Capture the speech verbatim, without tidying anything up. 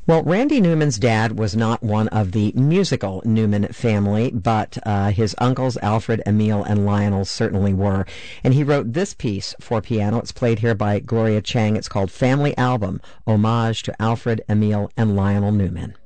Well, Randy Newman's dad was not one of the musical Newman family, but uh, his uncles Alfred, Emil, and Lionel certainly were. And he wrote this piece for piano. It's played here by Gloria Chang. It's called Family Album, Homage to Alfred, Emil, and Lionel Newman.